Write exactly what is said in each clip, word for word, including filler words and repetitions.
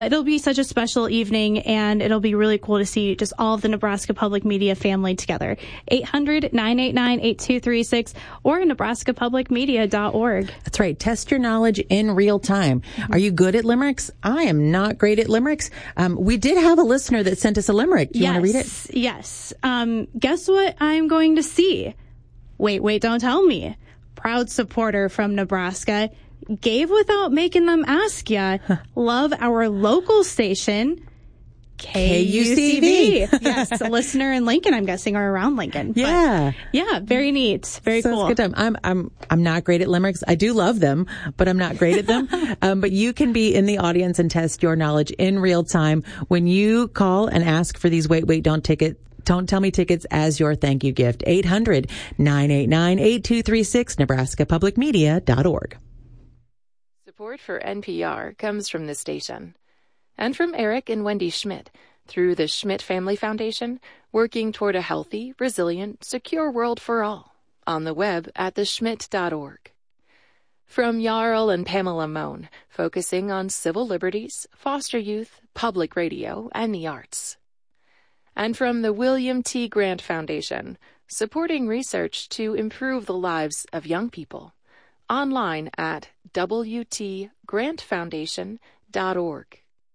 It'll be such a special evening, and it'll be really cool to see just all of the Nebraska Public Media family together. eight hundred, nine eight nine, eight two three six or nebraska public media dot org. That's right. Test your knowledge in real time. Mm-hmm. Are you good at limericks? I am not great at limericks. Um, we did have a listener that sent us a limerick. Do you yes, want to read it? Yes. Um, guess what I'm going to see? Wait, wait, don't tell me. Proud supporter from Nebraska. Gave without making them ask ya. Love our local station, K U C V. Yes, a listener in Lincoln, I'm guessing, or around Lincoln. Yeah. But yeah, very neat. Very so cool. It's a good time. I'm, I'm, I'm not great at limericks. I do love them, but I'm not great at them. um, but you can be in the audience and test your knowledge in real time when you call and ask for these Wait, Wait, Don't Ticket Don't Tell Me tickets as your thank you gift. eight hundred, nine eight nine, eight two three six, nebraska public media dot org. Support for N P R comes from this station and from Eric and Wendy Schmidt through the Schmidt Family Foundation, working toward a healthy, resilient, secure world for all on the web at the schmidt dot org. From Jarl and Pamela Mohn, focusing on civil liberties, foster youth, public radio, and the arts. And from the William T. Grant Foundation, supporting research to improve the lives of young people. Online at w t grant foundation dot org.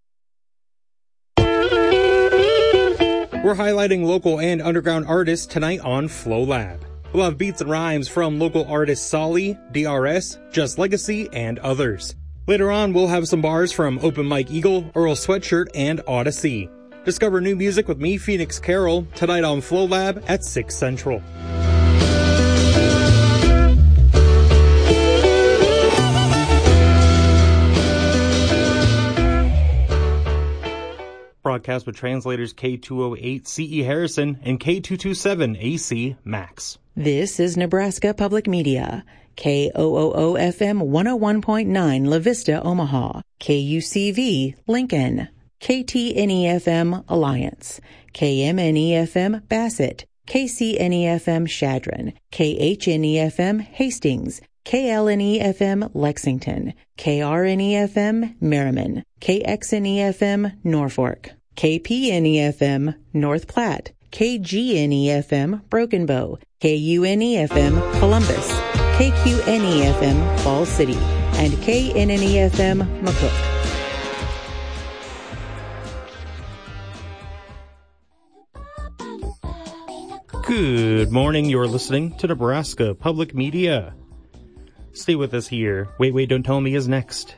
We're highlighting local and underground artists tonight on Flow Lab. We'll have beats and rhymes from local artists Solly, D R S, Just Legacy, and others. Later on, we'll have some bars from Open Mike Eagle, Earl Sweatshirt, and Odyssey. Discover new music with me, Phoenix Carroll, tonight on Flow Lab at six Central. Broadcast with translators K two oh eight C E Harrison and K two twenty-seven A C Max. This is Nebraska Public Media. K O O O F M one oh one point nine La Vista, Omaha. K U C V, Lincoln. K T N E F M, Alliance. K M N E F M, Bassett. K C N E F M, Chadron. K H N E F M, Hastings. K L N E F M, Lexington. K R N E F M, Merriman. K X N E F M, Norfolk. K P N E F M, North Platte. K G N E F M, Broken Bow. K U N E F M, Columbus. K Q N E F M, Falls City. And K N N E F M, McCook. Good morning. You're listening to Nebraska Public Media. Stay with us here. Wait, Wait, Don't Tell Me is next.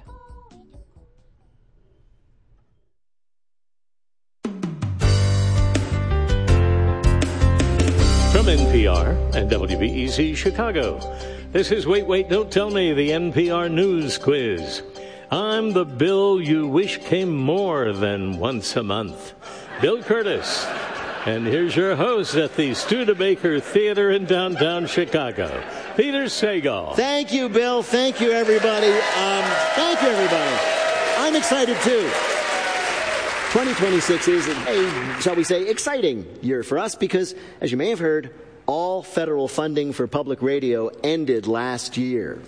From N P R and W B E Z Chicago, this is Wait, Wait, Don't Tell Me, the N P R News Quiz. I'm the Bill you wish came more than once a month, Bill Curtis. And here's your host at the Studebaker Theater in downtown Chicago, Peter Sagal. Thank you, Bill. Thank you, everybody. Um, thank you, everybody. I'm excited, too. twenty twenty-six is a, shall we say, exciting year for us because, as you may have heard, all federal funding for public radio ended last year.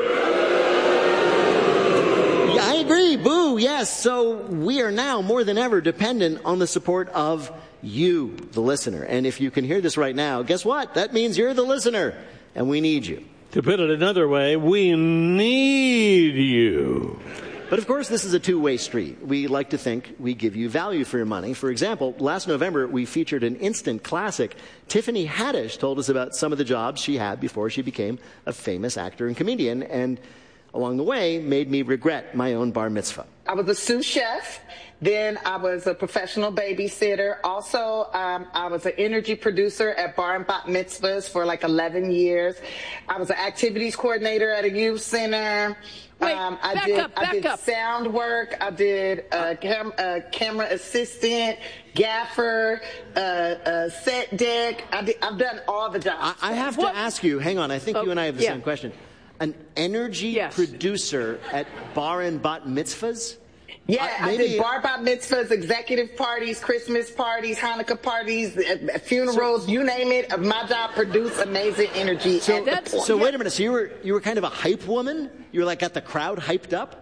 Yeah, I agree. Boo. Yes. So we are now more than ever dependent on the support of you, the listener. And if you can hear this right now, guess what? That means you're the listener, and we need you. To put it another way, we need you. But of course, this is a two-way street. We like to think we give you value for your money. For example, last November, we featured an instant classic. Tiffany Haddish told us about some of the jobs she had before she became a famous actor and comedian, and along the way, made me regret my own bar mitzvah. I was a sous chef. Then I was a professional babysitter. Also, um, I was an energy producer at bar and bat mitzvahs for like eleven years. I was an activities coordinator at a youth center. Wait, um, I back did, up, back I did up. sound work. I did uh, cam- uh, camera assistant, gaffer, uh, uh, set deck. I did, I've done all the jobs. I, I have What? to ask you, hang on, I think Oh, you and I have the yeah. same question. An energy Yes. producer at bar and bat mitzvahs? Yeah, I- I, maybe- did bar bat mitzvahs, executive parties, Christmas parties, Hanukkah parties, uh, funerals, you name it. My job produced amazing energy. So, at the point. so wait a minute. So you were you were kind of a hype woman? You were like got the crowd hyped up?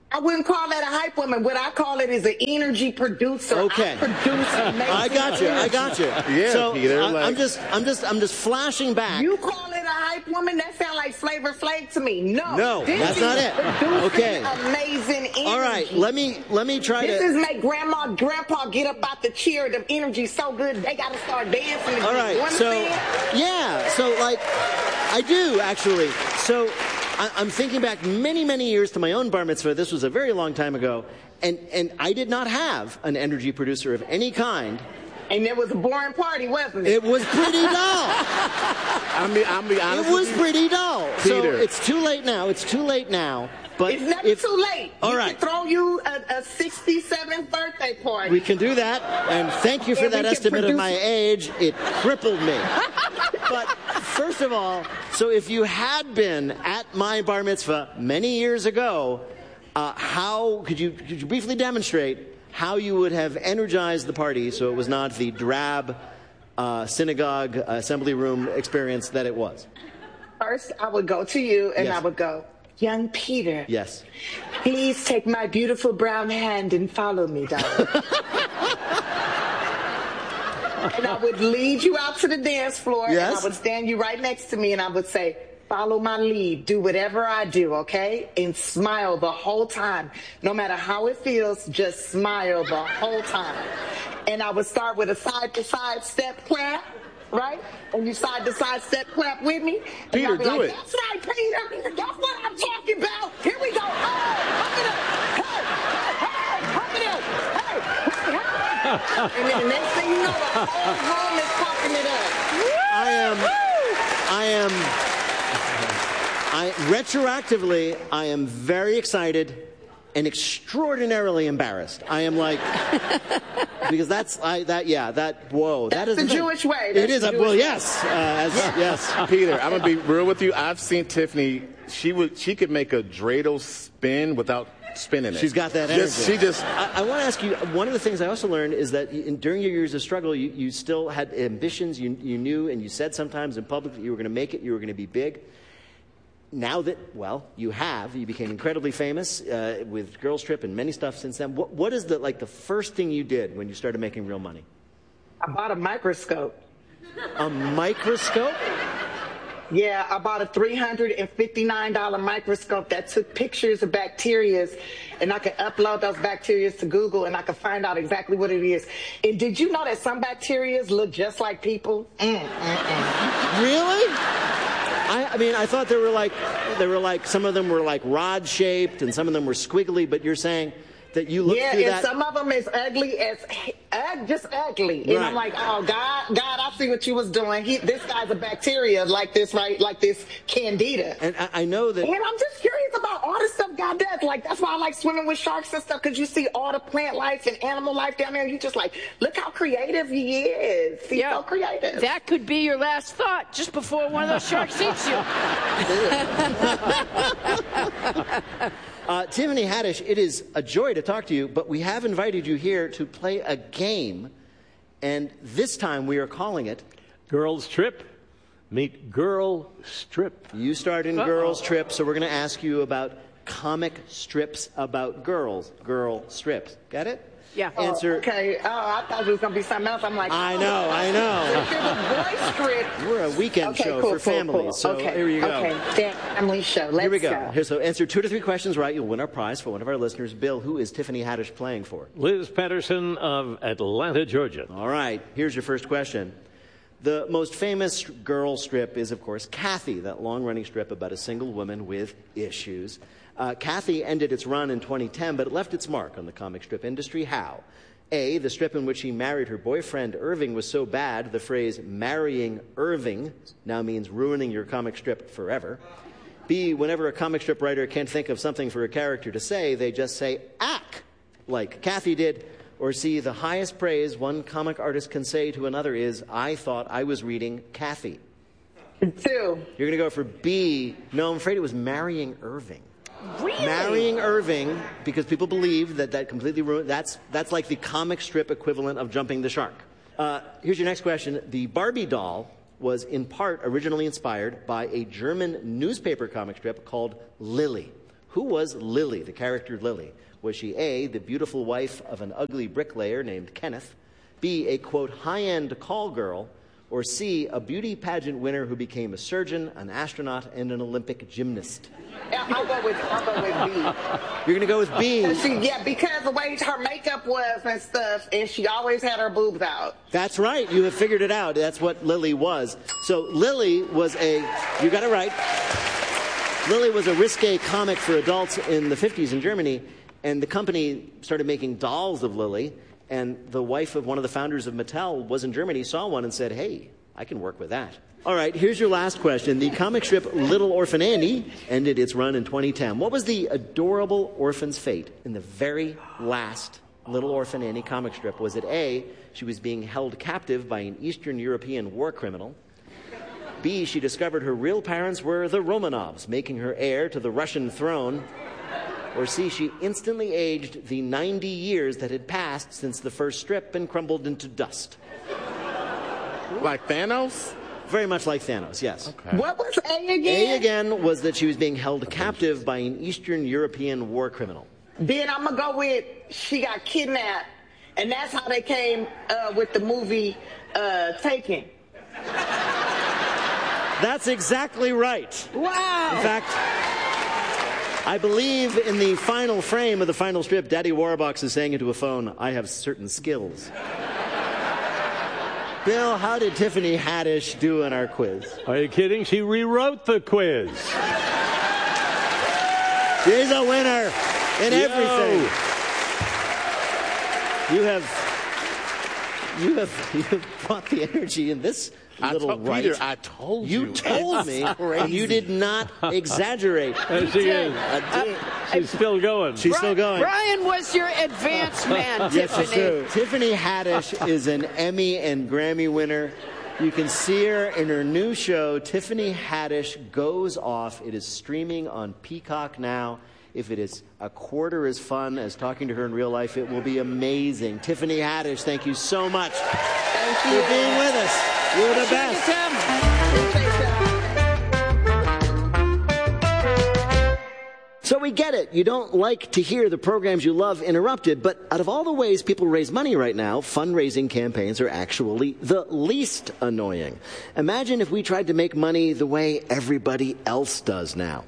I wouldn't call that a hype woman. What I call it is an energy producer. Okay. I produce amazing I got you. I got you. Yeah, so Peter. I, like... I'm just, I'm just, I'm just flashing back. You call it a hype woman? That sounds like Flavor Flav to me. No. No, this that's is not it. producing Okay. Amazing energy. All right. Let me, let me try This to. is make grandma, grandpa get up out the chair. The energy so good they got to start dancing. Again. All right. You So, understand? yeah. So, like, I do actually. So, I, I'm thinking back many, many years to my own bar mitzvah. This was a very long time ago, and and I did not have an energy producer of any kind. And it was a boring party, wasn't it? It was pretty dull. I mean, I'm be honest. It was with you. pretty dull. So Peter. it's too late now. It's too late now. But It's never if, too late. All we right. can throw you a, a sixty-seventh birthday party. We can do that. And thank you for And we that can estimate of produce- my age. It crippled me. But first of all, so if you had been at my bar mitzvah many years ago, uh, how could you, could you briefly demonstrate how you would have energized the party so it was not the drab uh, synagogue assembly room experience that it was? First, I would go to you and Yes. I would go, young Peter, Yes. please take my beautiful brown hand and follow me, darling. And I would lead you out to the dance floor, Yes. and I would stand you right next to me, and I would say, follow my lead, do whatever I do, okay? And smile the whole time. No matter how it feels, just smile the whole time. And I would start with a side-to-side step clap, right? And you side-to-side step clap with me. And Peter, I'll be do like, it. That's right, Peter. That's what I'm talking about. Here we go. Oh, pump it up. Hey, hey, hey, pump it up. Hey, hey, hey. And then the next thing you know, the whole room is pumping it up. I am, I am, I, retroactively, I am very excited and extraordinarily embarrassed. I am like, because that's, I, that, yeah, that, whoa, that That's is the thing. Jewish way. It That's is, the a, Jewish well, way. yes, uh, as, yes. Peter, I'm gonna be real with you. I've seen Tiffany. She would. She could make a dreidel spin without spinning it. She's got that Just- energy. she just. I, I want to ask you, one of the things I also learned is that in, during your years of struggle, you, you still had ambitions. You, you knew, and you said sometimes in public that you were going to make it, you were going to be big. Now that, well, you have, you became incredibly famous uh, with Girls Trip and many stuff since then. What, what is the, like, the first thing you did when you started making real money? I bought a microscope. A microscope? Yeah, I bought a three hundred fifty-nine dollars microscope that took pictures of bacteria, and I could upload those bacteria to Google, and I could find out exactly what it is. And did you know that some bacteria look just like people? Mm, mm, mm. Really? I, I mean, I thought they were like, they were like, some of them were like rod-shaped, and some of them were squiggly, but you're saying that you looked Yeah, through and that. some of them is ugly as ugh, just ugly. And Right. I'm like, oh God, God, I see what you was doing. He, this guy's a bacteria like this, right? Like this candida. And I, I know that. And I'm just curious about all the stuff God does. Like, that's why I like swimming with sharks and stuff, because you see all the plant life and animal life down there. And you just like, look how creative he is. He's Yeah. so creative. That could be your last thought just before one of those sharks eats you. Uh, Tiffany Haddish, it is a joy to talk to you, but we have invited you here to play a game, and this time we are calling it Girls Trip. Meet Girl Strip. You Start in Uh-oh. Girls Trip, so we're going to ask you about comic strips about girls, girl strips. Got it? Yeah. Oh, Answer. okay. Oh, I thought it was going to be something else. I'm like, I oh, know, I know. If it was voice script. We're a weekend Okay, show cool, for cool, families, cool. so okay, here you go. Okay, family show. Let's Here we go. go. Here, so answer two to three questions right. You'll win our prize for one of our listeners. Bill, who is Tiffany Haddish playing for? Liz Patterson of Atlanta, Georgia. All right. Here's your first question. The most famous girl strip is, of course, Kathy, that long-running strip about a single woman with issues. Uh, Kathy ended its run in twenty ten, but it left its mark on the comic strip industry. How? A, the strip in which she married her boyfriend Irving was so bad, the phrase marrying Irving now means ruining your comic strip forever. B, whenever a comic strip writer can't think of something for a character to say, they just say, ack, like Kathy did. Or C, the highest praise one comic artist can say to another is, I thought I was reading Kathy. Two. You're going to go for B. No, I'm afraid it was marrying Irving. Really? Marrying Irving, because people believe that that completely ruined, that's, that's like the comic strip equivalent of jumping the shark. Uh, here's your next question. The Barbie doll was in part originally inspired by a German newspaper comic strip called Lily. Who was Lily, the character Lily? Was she A, the beautiful wife of an ugly bricklayer named Kenneth, B, a, quote, high-end call girl, or C, a beauty pageant winner who became a surgeon, an astronaut, and an Olympic gymnast? I'll go with, I'll go with B. You're going to go with B? She, yeah, because the way her makeup was and stuff, and she always had her boobs out. That's right. You have figured it out. That's what Lily was. So Lily was a, you got it right. Lily was a risque comic for adults in the fifties in Germany, and the company started making dolls of Lily, and the wife of one of the founders of Mattel was in Germany, saw one and said, hey, I can work with that. All right, here's your last question. The comic strip Little Orphan Annie ended its run in twenty ten. What was the adorable orphan's fate in the very last Little Orphan Annie comic strip? Was it A, she was being held captive by an Eastern European war criminal? B, she discovered her real parents were the Romanovs, making her heir to the Russian throne? Or C, she instantly aged the ninety years that had passed since the first strip and crumbled into dust? Like Thanos? Very much like Thanos, yes. Okay. What was A again? A again was that she was being held captive by an Eastern European war criminal. Then I'm going to go with she got kidnapped, and that's how they came uh, with the movie uh, Taken. That's exactly right. Wow. In fact, I believe in the final frame of the final strip, Daddy Warbucks is saying into a phone, I have certain skills. Bill, how did Tiffany Haddish do in our quiz? Are you kidding? She rewrote the quiz. She's a winner in Yo. everything. You have, you have, you have brought the energy in this I little told, right. Peter, I told you. You told me, crazy. and you did not exaggerate. There she is. I did. She's still going. She's Brian, still going. Brian was your advance man, Yes, it's Tiffany. true. Tiffany Haddish is an Emmy and Grammy winner. You can see her in her new show, Tiffany Haddish Goes Off. It is streaming on Peacock now. If it is a quarter as fun as talking to her in real life, it will be amazing. Tiffany Haddish, thank you so much Thank you. for being with us. You're the best. So we get it. You don't like to hear the programs you love interrupted, but out of all the ways people raise money right now, fundraising campaigns are actually the least annoying. Imagine if we tried to make money the way everybody else does now.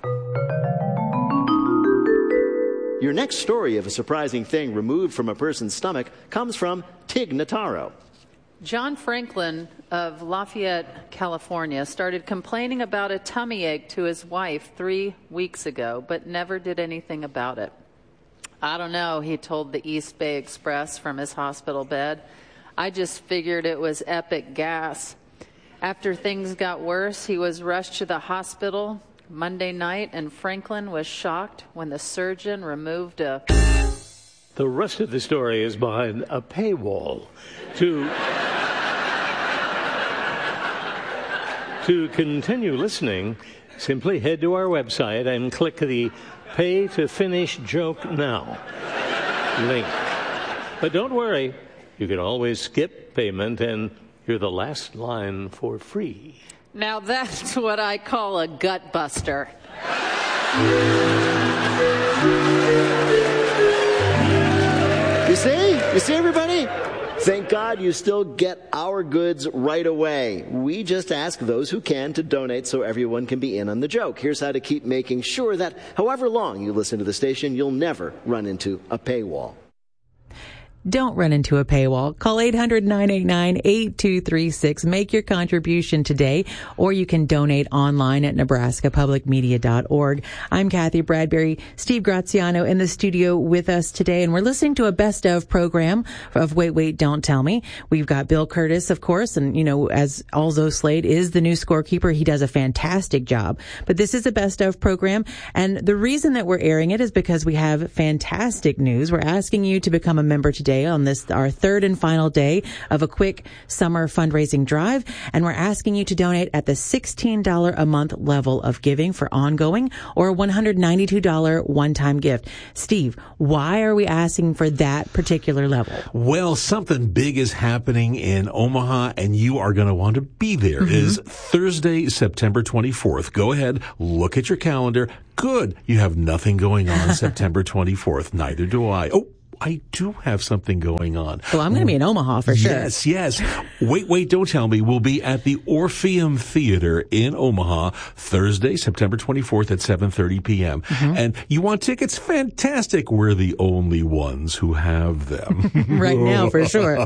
Your next story of a surprising thing removed from a person's stomach comes from Tig Notaro. John Franklin of Lafayette, California, started complaining about a tummy ache to his wife three weeks ago, but never did anything about it. I don't know, he told the East Bay Express from his hospital bed. I just figured it was epic gas. After things got worse, he was rushed to the hospital Monday night, and Franklin was shocked when the surgeon removed a... The rest of the story is behind a paywall. To, to continue listening, simply head to our website and click the Pay to Finish Joke Now link. But don't worry, you can always skip payment and hear the last line for free. Now that's what I call a gut buster. You see? You see, everybody? Thank God you still get our goods right away. We just ask those who can to donate so everyone can be in on the joke. Here's how to keep making sure that however long you listen to the station, you'll never run into a paywall. Don't run into a paywall. Call eight hundred, nine eight nine, eight two three six. Make your contribution today, or you can donate online at nebraska public media dot org. I'm Kathy Bradbury. Steve Graziano in the studio with us today, and we're listening to a best of program of Wait, Wait, Don't Tell Me. We've got Bill Curtis, of course, and, you know, as Alzo Slade is the new scorekeeper, he does a fantastic job. But this is a best of program, and the reason that we're airing it is because we have fantastic news. We're asking you to become a member today. today on this, our third and final day of a quick summer fundraising drive. And we're asking you to donate at the sixteen dollars a month level of giving for ongoing or a one hundred ninety-two dollars one-time gift. Steve, why are we asking for that particular level? Well, something big is happening in Omaha, and you are going to want to be there. Mm-hmm. It is Thursday, September twenty-fourth. Go ahead, look at your calendar. Good. You have nothing going on September twenty-fourth. Neither do I. Oh, I do have something going on. Well, I'm going to be in Omaha for sure. Yes, yes. Wait, wait, don't tell me. We'll be at the Orpheum Theater in Omaha Thursday, September twenty-fourth at seven thirty p.m. Mm-hmm. And you want tickets? Fantastic. We're the only ones who have them. Right now, for sure.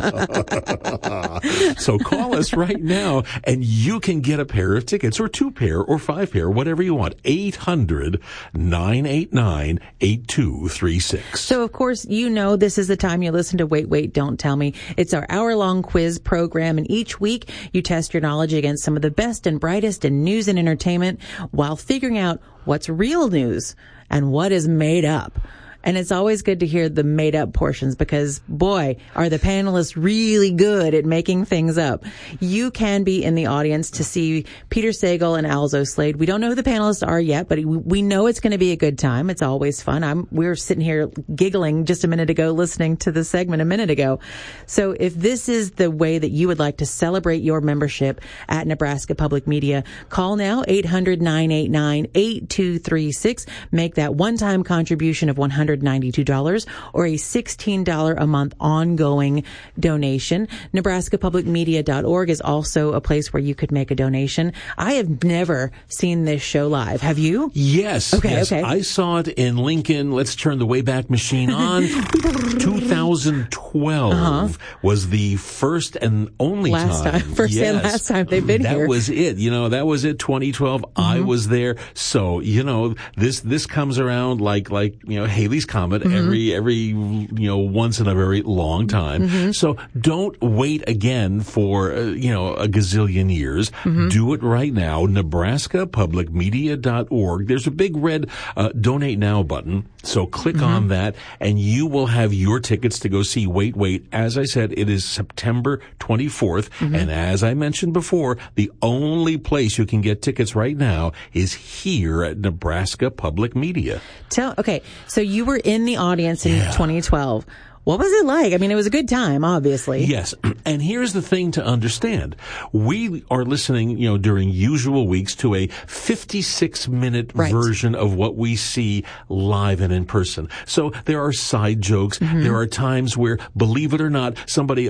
So call us right now, and you can get a pair of tickets, or two pair, or five pair, whatever you want. eight hundred, nine eight nine, eight two three six. So, of course, you know this is the time you listen to Wait, Wait, Don't Tell Me. It's our hour-long quiz program, and each week you test your knowledge against some of the best and brightest in news and entertainment while figuring out what's real news and what is made up. And it's always good to hear the made-up portions because, boy, are the panelists really good at making things up. You can be in the audience to see Peter Sagal and Alzo Slade. We don't know who the panelists are yet, but we know it's going to be a good time. It's always fun. I'm, we were sitting here giggling just a minute ago listening to the segment a minute ago. So if this is the way that you would like to celebrate your membership at Nebraska Public Media, call now, eight hundred, nine eight nine, eight two three six. Make that one-time contribution of one hundred ninety-two dollars or a sixteen dollars a month ongoing donation. Nebraska Public Media dot org is also a place where you could make a donation. I have never seen this show live. Have you? Yes. Okay, yes. okay. I saw it in Lincoln. Let's turn the Wayback Machine on. two thousand twelve uh-huh. was the first and only last time. time. First yes. and last time they've been that here. That was it. You know, that was it. twenty twelve. Mm-hmm. I was there. So, you know, this, this comes around like, like, you know, Haley's Comet mm-hmm. every, every, you know, once in a very long time. Mm-hmm. So don't wait again for, uh, you know, a gazillion years. Mm-hmm. Do it right now. Nebraska Public Media dot org. There's a big red, uh, donate now button. So click mm-hmm. on that and you will have your tickets to go see Wait, Wait. As I said, it is September twenty-fourth. Mm-hmm. And as I mentioned before, the only place you can get tickets right now is here at Nebraska Public Media. Tell, okay. So you were in the audience in yeah. twenty twelve. What was it like? I mean, it was a good time, obviously. Yes. And here's the thing to understand. We are listening, you know, during usual weeks to a fifty-six minute right. version of what we see live and in person. So there are side jokes. Mm-hmm. There are times where, believe it or not, somebody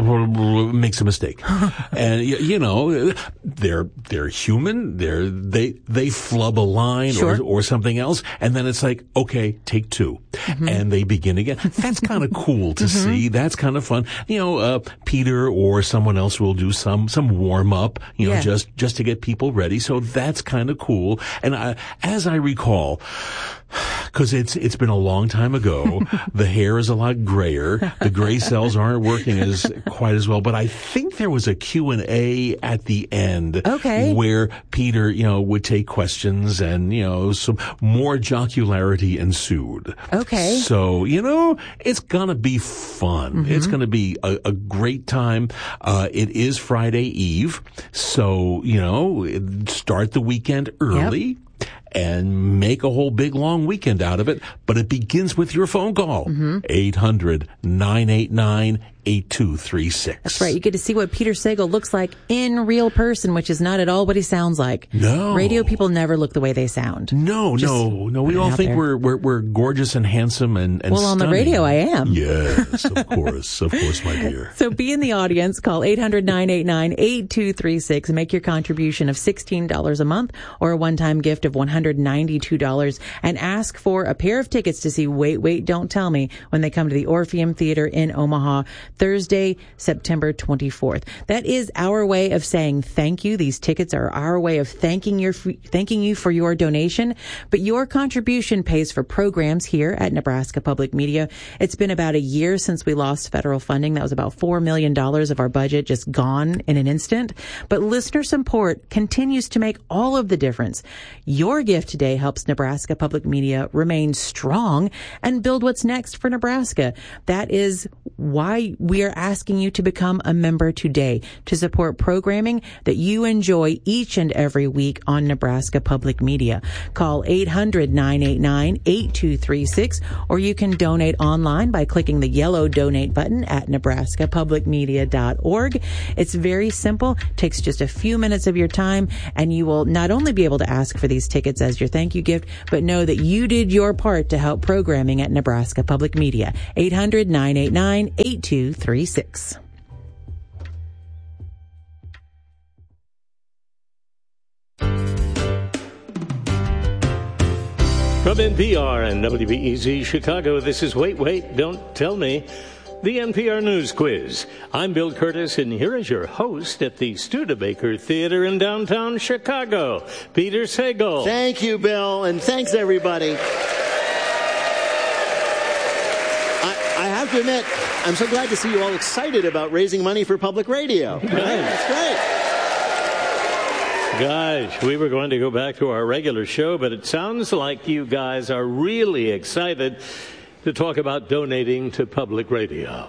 um makes a mistake. And, you know, they're they're human. They're they they flub a line sure. or or something else. And then it's like, okay, take two. Mm-hmm. And they begin again. That's kind of cool. Cool to mm-hmm. see. That's kind of fun. You know, uh, Peter or someone else will do some, some warm up, you know, yeah. just, just to get people ready. So that's kind of cool. And I, as I recall, cause it's, it's been a long time ago. The hair is a lot grayer. The gray cells aren't working as quite as well, but I think there was a Q and A at the end. Okay. Where Peter, you know, would take questions and, you know, some more jocularity ensued. Okay. So, you know, it's gonna be fun. Mm-hmm. It's going to be a, a great time. Uh, it is Friday Eve. So, you know, start the weekend early. Yep. And make a whole big long weekend out of it. But it begins with your phone call. Mm-hmm. eight hundred, nine eight nine, eight two three six. That's right. You get to see what Peter Sagal looks like in real person, which is not at all what he sounds like. No. Radio people never look the way they sound. No, Just no, no. We all think we're, we're we're gorgeous and handsome and, and well, stunning. On the radio, I am. Yes, of course. Of course, my dear. So be in the audience. Call eight hundred, nine eight nine, eight two three six and make your contribution of sixteen dollars a month or a one-time gift of one hundred ninety-two dollars and ask for a pair of tickets to see Wait, Wait, Don't Tell Me when they come to the Orpheum Theater in Omaha Thursday, September twenty-fourth. That is our way of saying thank you. These tickets are our way of thanking your thanking you for your donation, but your contribution pays for programs here at Nebraska Public Media. It's been about a year since we lost federal funding. That was about four million dollars of our budget just gone in an instant. But listener support continues to make all of the difference. Your gift today helps Nebraska Public Media remain strong and build what's next for Nebraska. That is why we are asking you to become a member today to support programming that you enjoy each and every week on Nebraska Public Media. Call eight hundred, nine eight nine, eight two three six, or you can donate online by clicking the yellow donate button at nebraska public media dot org. It's very simple, takes just a few minutes of your time, and you will not only be able to ask for these tickets as your thank you gift, but know that you did your part to help programming at Nebraska Public Media. eight hundred, nine eight nine, eight two three six. From N P R and W B E Z Chicago, this is Wait, Wait, Don't Tell Me, the N P R News Quiz. I'm Bill Curtis, and here is your host at the Studebaker Theater in downtown Chicago, Peter Sagal. Thank you, Bill, and thanks, everybody. I, I have to admit, I'm so glad to see you all excited about raising money for public radio. Right? That's great. Gosh, we were going to go back to our regular show, but it sounds like you guys are really excited to talk about donating to public radio.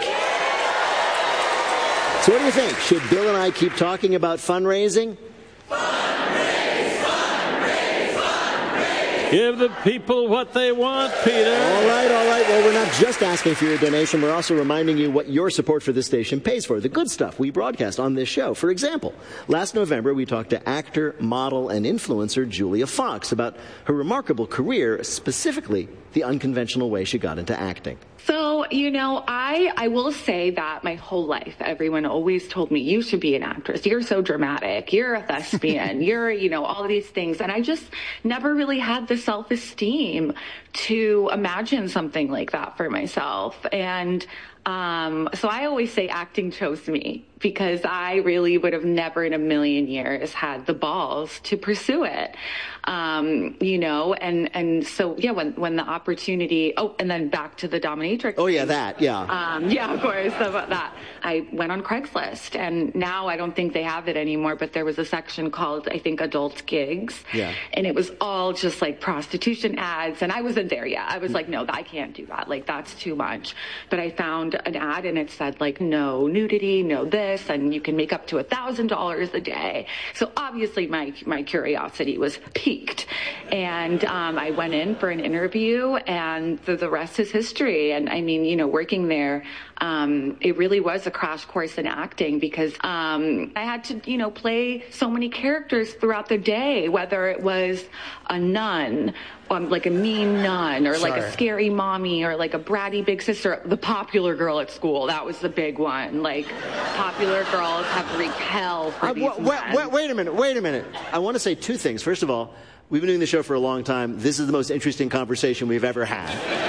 So what do you think? Should Bill and I keep talking about fundraising? Fundraise, fundraise, fundraise. Give the people what they want, Peter. All right, all right. Well, we're not just asking for your donation. We're also reminding you what your support for this station pays for, the good stuff we broadcast on this show. For example, last November, we talked to actor, model, and influencer Julia Fox about her remarkable career, specifically the unconventional way she got into acting. So, you know, I, I will say that my whole life, everyone always told me, you should be an actress. You're so dramatic. You're a thespian. You're, you know, all of these things. And I just never really had the self-esteem to imagine something like that for myself. And um, so I always say acting chose me, because I really would have never in a million years had the balls to pursue it. Um, you know, and, and so, yeah, when, when the opportunity, oh, and then back to the dominatrix. Oh, yeah, that, yeah. Um, yeah, of course, about that. I went on Craigslist, and now I don't think they have it anymore, but there was a section called, I think, adult gigs. Yeah. And it was all just like prostitution ads, and I wasn't there yet. I was like, no, I can't do that. Like, that's too much. But I found an ad, and it said, like, no nudity, no this, and you can make up to a thousand dollars a day. So obviously my my curiosity was piqued, and um, I went in for an interview, and the, the rest is history. And I mean, you know, working there, um, it really was a crash course in acting, because um, I had to, you know, play so many characters throughout the day, whether it was a nun, Um, like a mean nun, or Sure. like a scary mommy, or like a bratty big sister, the popular girl at school. That was the big one. Like, popular girls have wreaked hell for Uh, these wait, men. wait, wait a minute, wait a minute. I want to say two things. First of all, we've been doing the show for a long time. This is the most interesting conversation we've ever had.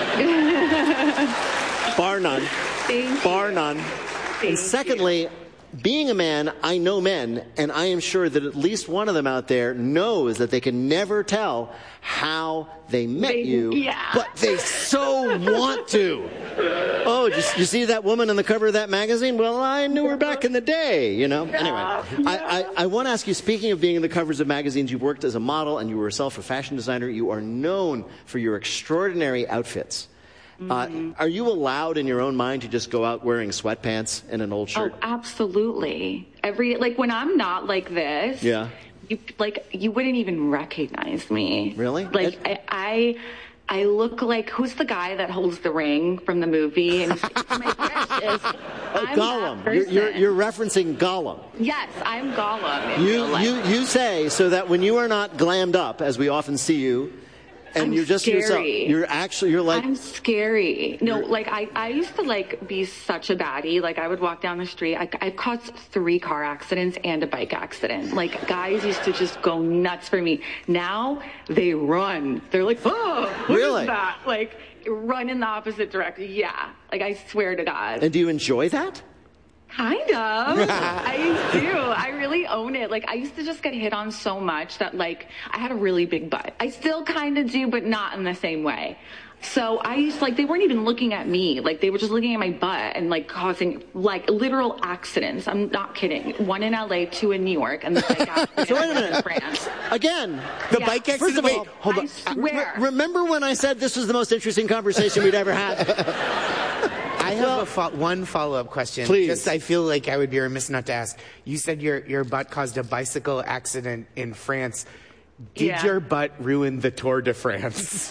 Bar none. Thank Bar you. none. Thank And secondly, you. being a man, I know men, and I am sure that at least one of them out there knows that they can never tell how they met They- you, yeah. but they so want to. Oh, just you see that woman on the cover of that magazine? Well, I knew her back in the day, you know. Yeah. Anyway, I, I, I want to ask you, speaking of being in the covers of magazines, you worked as a model and you were yourself a fashion designer. You are known for your extraordinary outfits. Mm-hmm. Uh, are you allowed in your own mind to just go out wearing sweatpants and an old shirt? Oh, absolutely. Every, like, when I'm not like this, Yeah. you, like, you wouldn't even recognize me. Really? Like, I, I, I look like, who's the guy that holds the ring from the movie? And my precious. Oh, I'm Gollum. that You're, you're, person. you're referencing Gollum. Yes, I'm Gollum. in You, real life. you, you say so that when you are not glammed up, as we often see you, and I'm you're just yourself, scary. you're actually, you're like, I'm scary. No, You're- like I, I used to like be such a baddie. Like I would walk down the street. I, I caused three car accidents and a bike accident. Like guys used to just go nuts for me. Now they run. They're like, oh, what Really? is that? Like run in the opposite direction. Yeah, like I swear to God. And do you enjoy that? Kind of. I do. I really own it. Like, I used to just get hit on so much that, like, I had a really big butt. I still kind of do, but not in the same way. So I used to, like, they weren't even looking at me. Like, they were just looking at my butt and, like, causing, like, literal accidents. I'm not kidding. One in L A, two in New York, and the bike accident So wait a minute. in France. Again, The Yeah. bike First of accident- all, wait, hold I on. swear. Re- remember when I said this was the most interesting conversation we'd ever had? I have a fo- one follow-up question. Please. Just, I feel like I would be remiss not to ask. You said your, your butt caused a bicycle accident in France. Did Yeah. your butt ruin the Tour de France?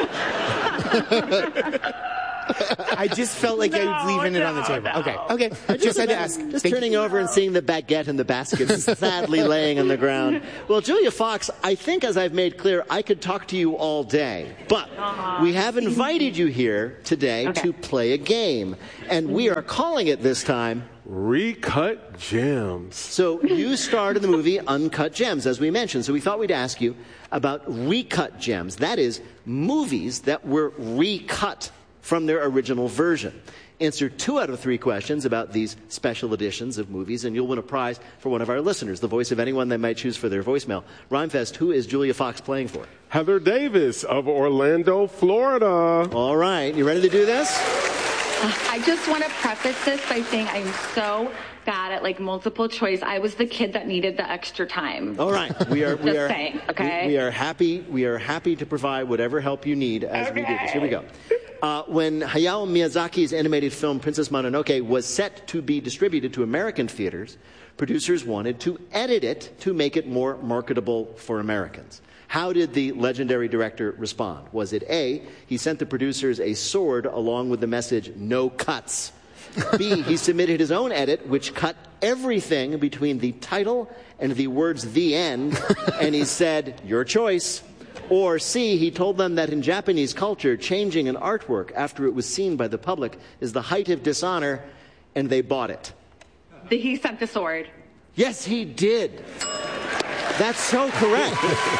I just felt like I was leaving it on the table. Okay, okay. I Just had to ask. Just Thank turning you. over and seeing the baguette in the basket sadly laying on the ground. Well, Julia Fox, I think as I've made clear, I could talk to you all day. But we have invited you here today Okay. to play a game. And we are calling it this time Recut Gems. So you starred in the movie Uncut Gems, as we mentioned. So we thought we'd ask you about recut gems. That is, movies that were recut from their original version. Answer two out of three questions about these special editions of movies, and you'll win a prize for one of our listeners, the voice of anyone they might choose for their voicemail. Rhymefest, who is Julia Fox playing for? Heather Davis of Orlando, Florida. All right, you ready to do this? I just want to preface this by saying I'm so bad at like multiple choice. I was the kid that needed the extra time. All right, we are we Just are saying, okay? we, we are happy we are happy to provide whatever help you need as we do this. Here we go. Uh, when Hayao Miyazaki's animated film Princess Mononoke was set to be distributed to American theaters, producers wanted to edit it to make it more marketable for Americans. How did the legendary director respond? Was it A, he sent the producers a sword along with the message, no cuts? B, he submitted his own edit, which cut everything between the title and the words the end, and he said, your choice. Or C, he told them that in Japanese culture, changing an artwork after it was seen by the public is the height of dishonor, and they bought it. He sent the sword. Yes, he did. That's so correct.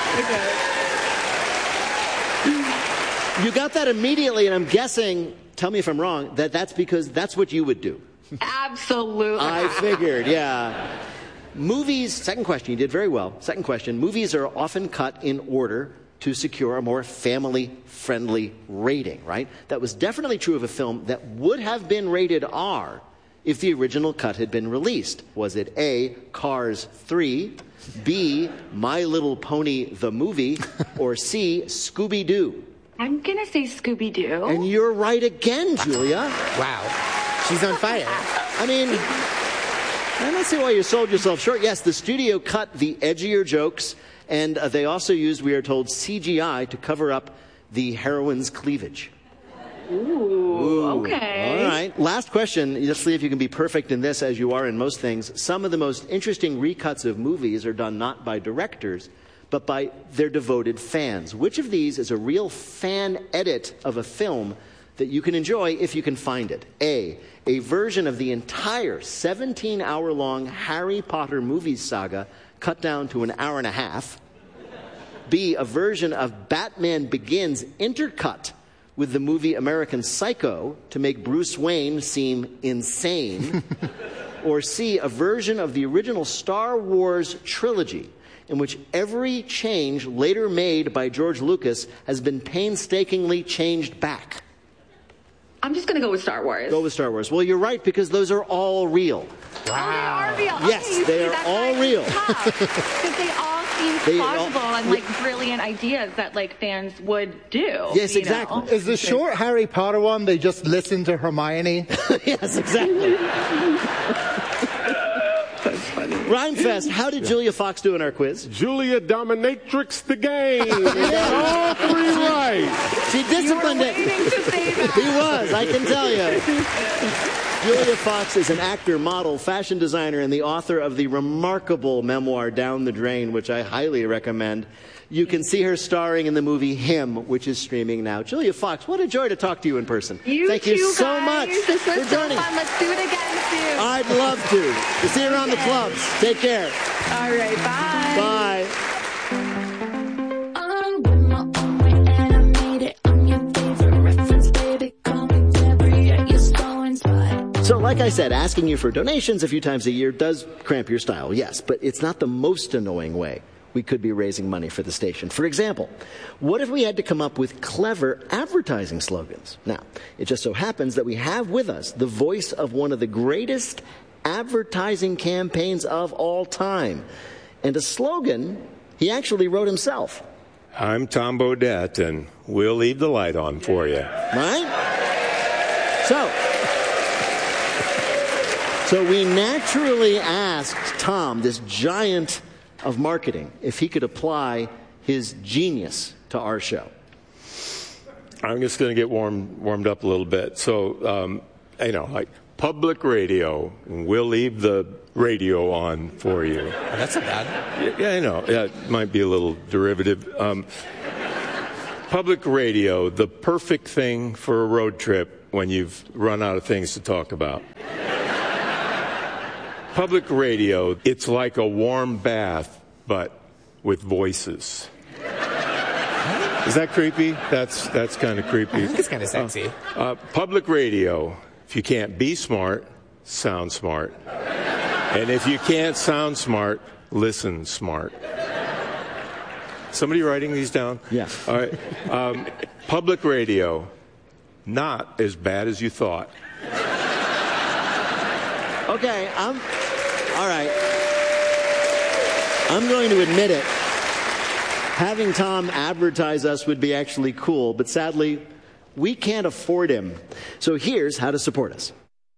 You got that immediately, and I'm guessing, tell me if I'm wrong, that that's because that's what you would do. Absolutely. I figured, yeah. Movies, second question, you did very well. Second question, movies are often cut in order to secure a more family-friendly rating, right? That was definitely true of a film that would have been rated R if the original cut had been released. Was it A, Cars three, B, My Little Pony the movie, or C, Scooby-Doo? I'm going to say Scooby-Doo. And you're right again, Julia. Wow. She's on fire. I mean, I don't see why you sold yourself short. Yes, the studio cut the edgier jokes, and uh, they also used, we are told, C G I to cover up the heroine's cleavage. Ooh, Ooh. okay. All right. Last question. Let's see if you can be perfect in this as you are in most things. Some of the most interesting recuts of movies are done not by directors, but by their devoted fans. Which of these is a real fan edit of a film that you can enjoy if you can find it? A, a version of the entire seventeen-hour-long Harry Potter movie saga cut down to an hour and a half. B, a version of Batman Begins intercut with the movie American Psycho to make Bruce Wayne seem insane. Or C, a version of the original Star Wars trilogy in which every change later made by George Lucas has been painstakingly changed back. I'm just going to go with Star Wars. Go with Star Wars. Well, you're right, because those are all real. Wow. Oh, they are real. Yes, okay, you they see, are that's all why real. Because they all seem They all- plausible and like brilliant ideas that like fans would do. Yes, you exactly. know? Is the short Harry Potter one, they just listen to Hermione? Yes, exactly. Rhymefest, how did Julia Fox do in our quiz? Julia dominatrix the game. All three right. She disciplined it. He was, I can tell you. Julia Fox is an actor, model, fashion designer, and the author of the remarkable memoir Down the Drain, which I highly recommend. You can see her starring in the movie Him, which is streaming now. Julia Fox, what a joy to talk to you in person. You Thank too, you so guys. much This was for so joining. fun. Let's do it again soon. I'd love to. We'll see you around the clubs. Take care. All right, bye. Bye. I'm with my own way and I made it. I'm your favorite reference. So, like I said, asking you for donations a few times a year does cramp your style, yes, but it's not the most annoying way we could be raising money for the station. For example, what if we had to come up with clever advertising slogans? Now, it just so happens that we have with us the voice of one of the greatest advertising campaigns of all time, and a slogan he actually wrote himself. I'm Tom Bodett, and we'll leave the light on for you. Right? So, so we naturally asked Tom, this giant of marketing, if he could apply his genius to our show. I'm just going to get warmed warmed up a little bit. So, um, you know, like public radio, we'll leave the radio on for you. Oh, that's not bad. Yeah, I know. Yeah, it might be a little derivative. Um, public radio, the perfect thing for a road trip when you've run out of things to talk about. Public radio, it's like a warm bath, but with voices. Is that creepy? That's that's kind of creepy. I think it's kind of sexy. Uh, uh, public radio, if you can't be smart, sound smart. And if you can't sound smart, listen smart. Somebody writing these down? Yeah. All right. Um, public radio, not as bad as you thought. Okay, I'm... All right. I'm going to admit it. Having Tom advertise us would be actually cool, but sadly, we can't afford him. So here's how to support us.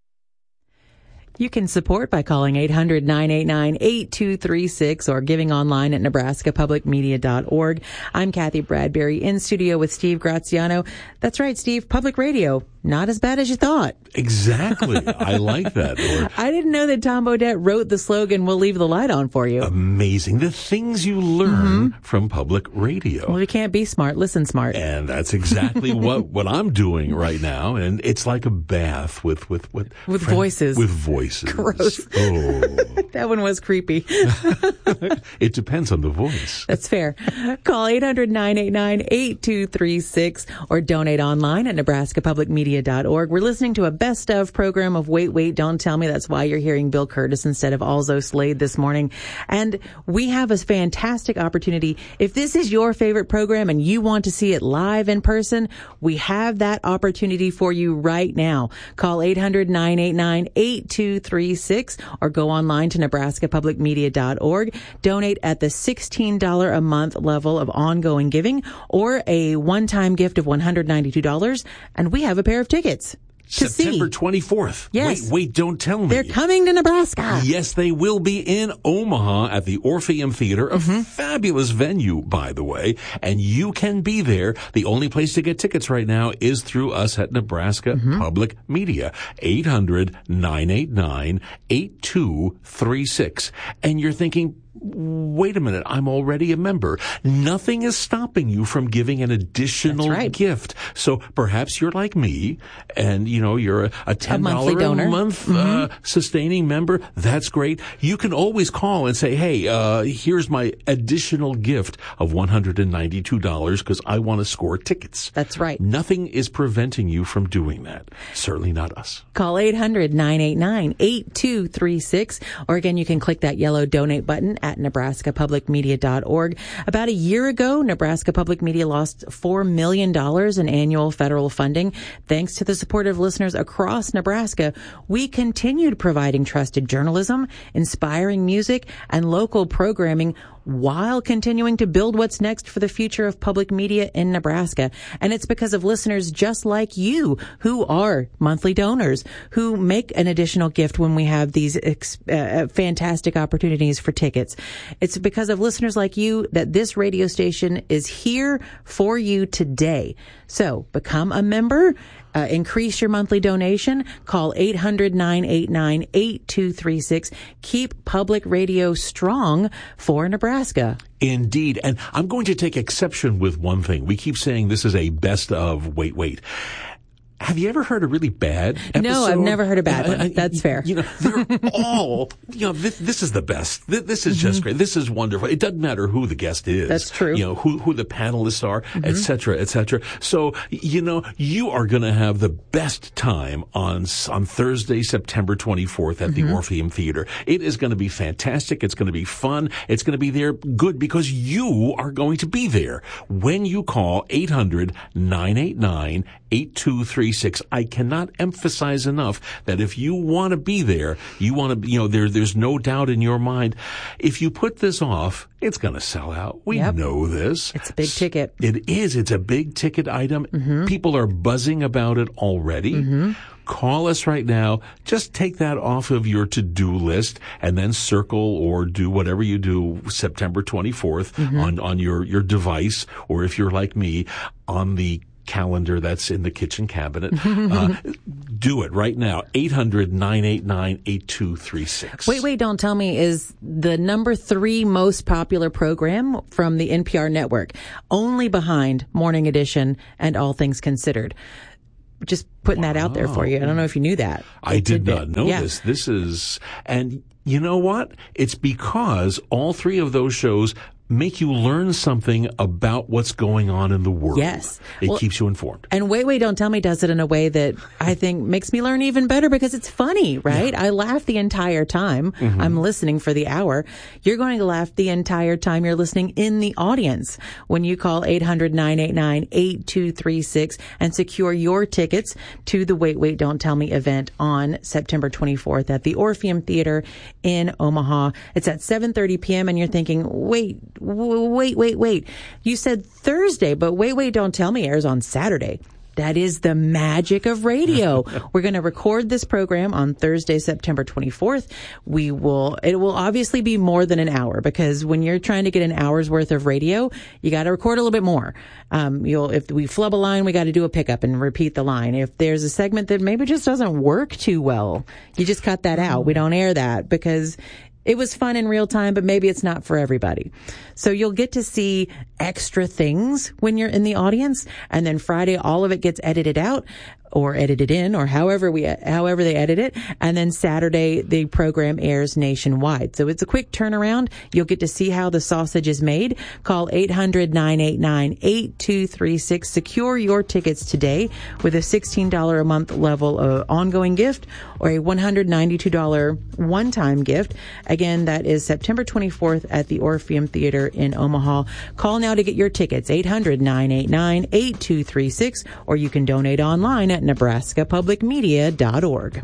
You can support by calling eight hundred, nine eight nine, eight two three six or giving online at nebraska public media dot org. I'm Kathy Bradbury in studio with Steve Graziano. That's right, Steve, public radio, not as bad as you thought. Exactly. I like that. Or, I didn't know that Tom Bodett wrote the slogan, "We'll leave the light on for you." Amazing. The things you learn mm-hmm. from public radio. Well, you can't be smart. Listen smart. And that's exactly what, what I'm doing right now. And it's like a bath with, with, with, with friend, voices. With voices. Gross. Oh. That one was creepy. It depends on the voice. That's fair. Call eight hundred, nine eight nine, eight two three six or donate online at nebraska public media dot org. We're listening to a best of program of Wait, Wait, Don't Tell Me. That's why you're hearing Bill Curtis instead of Alzo Slade this morning. And we have a fantastic opportunity. If this is your favorite program and you want to see it live in person, we have that opportunity for you right now. Call eight hundred, nine eight nine, eight two three six or go online to nebraska public media dot org. Donate at the sixteen dollars a month level of ongoing giving or a one-time gift of one hundred ninety-two dollars. And we have a pair of tickets. September twenty-fourth. Yes. Wait, wait, don't tell me. They're coming to Nebraska. Yes, they will be in Omaha at the Orpheum Theater, a mm-hmm. fabulous venue, by the way, and you can be there. The only place to get tickets right now is through us at Nebraska mm-hmm. Public Media, eight hundred, nine eight nine, eight two three six. And you're thinking, wait a minute, I'm already a member. Nothing is stopping you from giving an additional right. gift. So perhaps you're like me and, you know, you're a, a ten dollars a, a month mm-hmm. uh, sustaining member. That's great. You can always call and say, hey, uh, here's my additional gift of one hundred ninety-two dollars because I want to score tickets. That's right. Nothing is preventing you from doing that. Certainly not us. Call eight hundred, nine eight nine, eight two three six or again, you can click that yellow donate button at nebraska public media dot org. About a year ago, Nebraska Public Media lost four million dollars in annual federal funding. Thanks to the support of listeners across Nebraska, we continued providing trusted journalism, inspiring music, and local programming while continuing to build what's next for the future of public media in Nebraska. And it's because of listeners just like you who are monthly donors, who make an additional gift when we have these ex- uh, fantastic opportunities for tickets. It's because of listeners like you that this radio station is here for you today. So become a member. Uh, increase your monthly donation. Call eight hundred, nine eight nine, eight two three six. Keep public radio strong for Nebraska. Indeed. And I'm going to take exception with one thing. We keep saying this is a best of Wait, Wait. Have you ever heard a really bad episode? No, I've never heard a bad one. I, I, That's fair. You know, they're all, you know, this, this is the best. This, this is just mm-hmm. great. This is wonderful. It doesn't matter who the guest is. That's true. You know, who, who the panelists are, mm-hmm. et cetera, et cetera. So, you know, you are going to have the best time on, on Thursday, September twenty-fourth at mm-hmm. the Orpheum Theater. It is going to be fantastic. It's going to be fun. It's going to be there good because you are going to be there. When you call eight hundred, nine eight nine, eight two three six, I cannot emphasize enough that if you want to be there, you want to, you know, there, there's no doubt in your mind. If you put this off, it's going to sell out. We yep. know this. It's a big ticket. It is. It's a big ticket item. Mm-hmm. People are buzzing about it already. Mm-hmm. Call us right now. Just take that off of your to-do list and then circle or do whatever you do September twenty-fourth mm-hmm. on, on your, your device, or if you're like me, on the calendar that's in the kitchen cabinet. Uh, do it right now. eight hundred, nine eight nine, eight two three six. Wait, wait, don't tell me is the number three most popular program from the N P R network, only behind Morning Edition and All Things Considered. Just putting wow. that out there for you. I don't know if you knew that. I did not know yeah. this. This is, and you know what? It's because all three of those shows make you learn something about what's going on in the world. Yes. It well, keeps you informed. And Wait, Wait, Don't Tell Me does it in a way that I think makes me learn even better because it's funny, right? Yeah. I laugh the entire time mm-hmm. I'm listening for the hour. You're going to laugh the entire time you're listening in the audience when you call eight hundred, nine eight nine, eight two three six and secure your tickets to the Wait, Wait, Don't Tell Me event on September twenty-fourth at the Orpheum Theater in Omaha. It's at seven thirty p.m. and you're thinking, wait, Wait, wait, wait. You said Thursday, but Wait, Wait, Don't Tell Me airs on Saturday. That is the magic of radio. We're going to record this program on Thursday, September twenty-fourth. We will, it will obviously be more than an hour because when you're trying to get an hour's worth of radio, you got to record a little bit more. Um, you'll, if we flub a line, we got to do a pickup and repeat the line. If there's a segment that maybe just doesn't work too well, you just cut that out. We don't air that because it was fun in real time, but maybe it's not for everybody. So you'll get to see extra things when you're in the audience. And then Friday, all of it gets edited out or edited in or however we, however they edit it. And then Saturday, the program airs nationwide. So it's a quick turnaround. You'll get to see how the sausage is made. Call eight hundred, nine eight nine, eight two three six. Secure your tickets today with a sixteen dollars a month level of ongoing gift or a one hundred ninety-two dollars one-time gift. Again, that is September twenty-fourth at the Orpheum Theater in Omaha. Call now to get your tickets, eight hundred, nine eight nine, eight two three six, or you can donate online at nebraska public media dot org.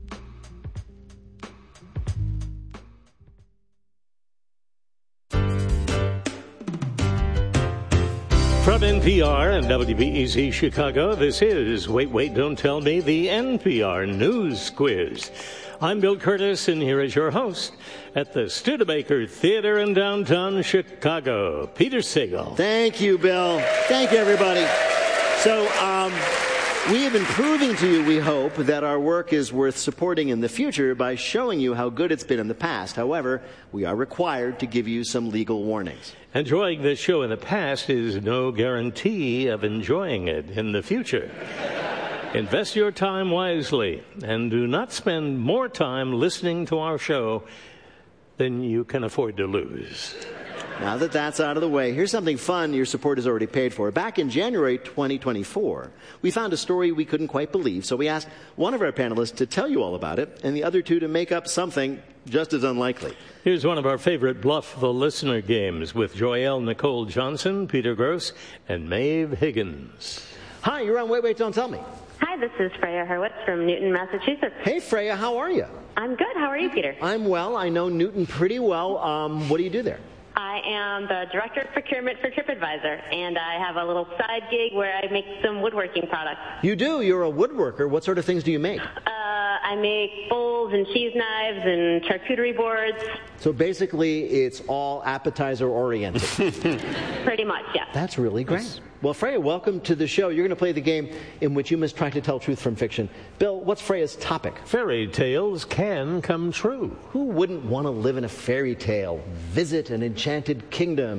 From N P R and W B E Z Chicago, this is Wait, Wait, Don't Tell Me, the N P R News Quiz. I'm Bill Curtis, and here is your host at the Studebaker Theater in downtown Chicago, Peter Sagal. Thank you, Bill. Thank you, everybody. So, um, we have been proving to you, we hope, that our work is worth supporting in the future by showing you how good it's been in the past. However, we are required to give you some legal warnings. Enjoying this show in the past is no guarantee of enjoying it in the future. Invest your time wisely and do not spend more time listening to our show than you can afford to lose. Now that that's out of the way, here's something fun your support has already paid for. Back in January twenty twenty-four, we found a story we couldn't quite believe, so we asked one of our panelists to tell you all about it and the other two to make up something just as unlikely. Here's one of our favorite Bluff the Listener games with Joelle Nicole Johnson, Peter Gross, and Maeve Higgins. Hi, you're on Wait, Wait, Don't Tell Me. Hi, this is Freya Hurwitz from Newton, Massachusetts. Hey, Freya, how are you? I'm good. How are you, Peter? I'm well. I know Newton pretty well. Um, what do you do there? I am the Director of Procurement for TripAdvisor, and I have a little side gig where I make some woodworking products. You do? You're a woodworker. What sort of things do you make? Uh, I make bowls and cheese knives and charcuterie boards. So basically, it's all appetizer-oriented. Pretty much, yeah. That's really great. Well, Freya, welcome to the show. You're going to play the game in which you must try to tell truth from fiction. Bill, what's Freya's topic? Fairy tales can come true. Who wouldn't want to live in a fairy tale, visit an enchanted kingdom, and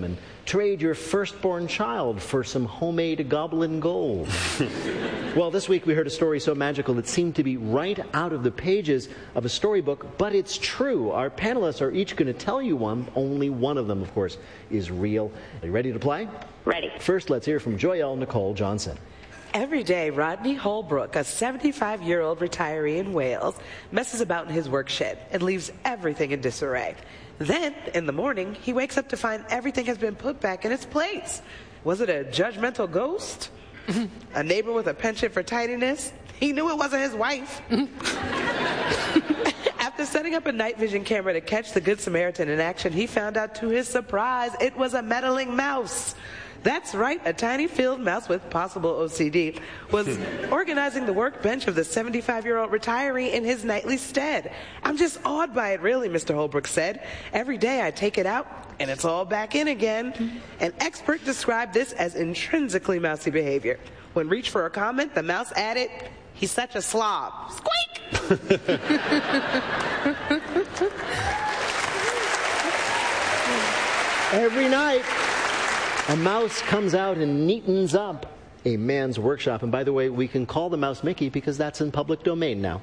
trade your firstborn child for some homemade goblin gold? Well, this week we heard a story so magical it seemed to be right out of the pages of a storybook, but it's true. Our panelists are each going to tell you one. Only one of them, of course, is real. Are you ready to play? Ready. First, let's hear from Joyelle Nicole Johnson. Every day, Rodney Holbrook, a seventy-five-year-old retiree in Wales, messes about in his work shed and leaves everything in disarray. Then, in the morning, he wakes up to find everything has been put back in its place. Was it a judgmental ghost? A neighbor with a penchant for tidiness? He knew it wasn't his wife. After setting up a night vision camera to catch the Good Samaritan in action, he found out to his surprise it was a meddling mouse. That's right, a tiny field mouse with possible O C D was organizing the workbench of the seventy-five-year-old retiree in his nightly stead. I'm just awed by it, really, Mister Holbrook said. Every day I take it out, and it's all back in again. An expert described this as intrinsically mousy behavior. When reached for a comment, the mouse added, "He's such a slob." Squeak! Every night, a mouse comes out and neatens up a man's workshop. And by the way, we can call the mouse Mickey because that's in public domain now.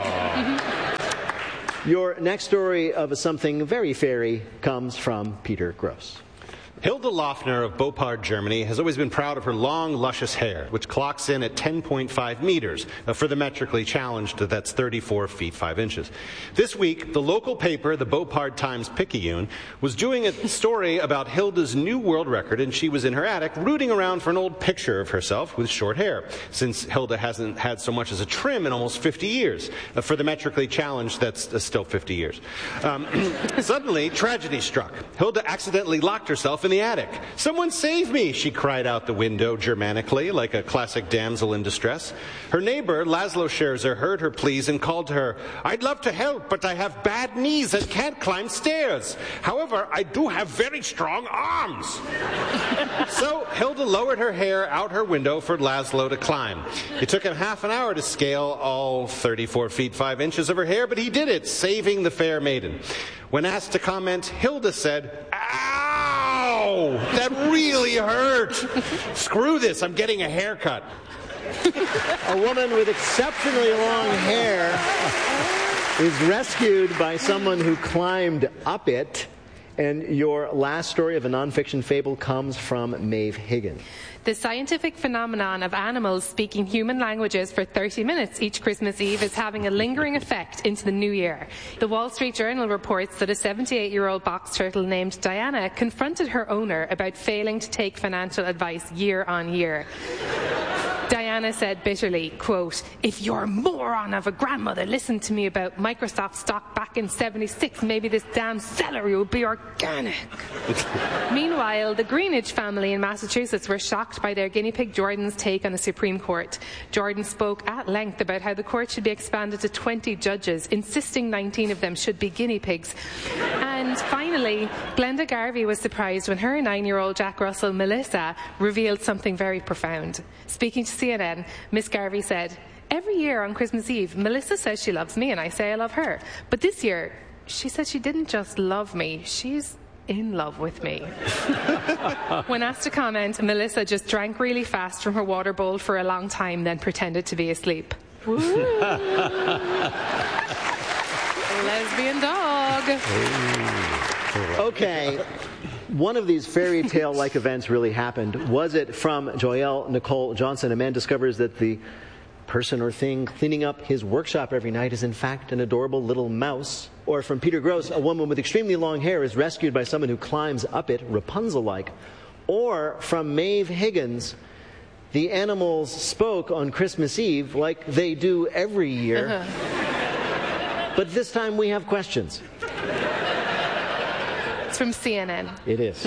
Your next story of something very fairy comes from Peter Gross. Hilda Lofner of Beaupard, Germany, has always been proud of her long, luscious hair, which clocks in at ten point five meters. Uh, for the metrically challenged, that's thirty-four feet five inches. This week, the local paper, the Beaupard Times-Picayune, was doing a story about Hilda's new world record, and she was in her attic rooting around for an old picture of herself with short hair, since Hilda hasn't had so much as a trim in almost fifty years. Uh, for the metrically challenged, that's uh, still fifty years. Um, suddenly, tragedy struck. Hilda accidentally locked herself in the attic. "Someone save me!" she cried out the window Germanically, like a classic damsel in distress. Her neighbor, Laszlo Scherzer, heard her pleas and called to her, "I'd love to help, but I have bad knees and can't climb stairs. However, I do have very strong arms." So Hilda lowered her hair out her window for Laszlo to climb. It took him half an hour to scale all thirty-four feet five inches of her hair, but he did it, saving the fair maiden. When asked to comment, Hilda said, "Ow! That really hurt. Screw this, I'm getting a haircut." A woman with exceptionally long hair is rescued by someone who climbed up it. And your last story of a nonfiction fable comes from Maeve Higgins. The scientific phenomenon of animals speaking human languages for thirty minutes each Christmas Eve is having a lingering effect into the new year. The Wall Street Journal reports that a seventy-eight-year-old box turtle named Diana confronted her owner about failing to take financial advice year on year. Diana said bitterly, quote, "If your moron of a grandmother listened to me about Microsoft stock back in seventy-six, maybe this damn celery would be organic." Meanwhile, the Greenidge family in Massachusetts were shocked by their guinea pig Jordan's take on the Supreme Court. Jordan spoke at length about how the court should be expanded to twenty judges, insisting nineteen of them should be guinea pigs. And finally, Glenda Garvey was surprised when her nine-year-old Jack Russell, Melissa, revealed something very profound. Speaking to C N N, Miss Garvey said, "Every year on Christmas Eve, Melissa says she loves me and I say I love her. But this year, she said she didn't just love me, she's in love with me." When asked to comment, Melissa just drank really fast from her water bowl for a long time, then pretended to be asleep. Lesbian dog. Okay. One of these fairy tale-like events really happened. Was it from Joyelle Nicole Johnson? A man discovers that the person or thing cleaning up his workshop every night is in fact an adorable little mouse. Or from Peter Gross, a woman with extremely long hair is rescued by someone who climbs up it, Rapunzel-like. Or from Maeve Higgins, the animals spoke on Christmas Eve like they do every year. Uh-huh. But this time we have questions. It's from C N N. It is.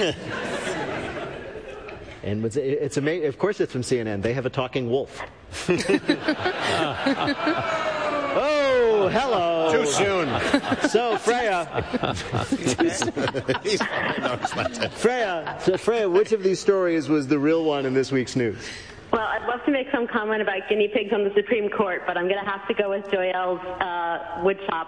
And it's, it's amazing. Of course it's from C N N. They have a talking wolf. Oh, hello. Too soon. So, Freya. Freya, so Freya, which of these stories was the real one in this week's news? Well, I'd love to make some comment about guinea pigs on the Supreme Court, but I'm going to have to go with Joyelle's uh, woodshop,